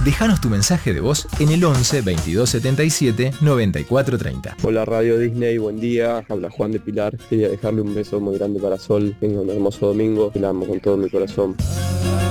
Déjanos tu mensaje de voz en el 11 22 77 94 30. Hola Radio Disney, buen día. Habla Juan de Pilar. Quería dejarle un beso muy grande para Sol. Tenga un hermoso domingo y la amo con todo mi corazón.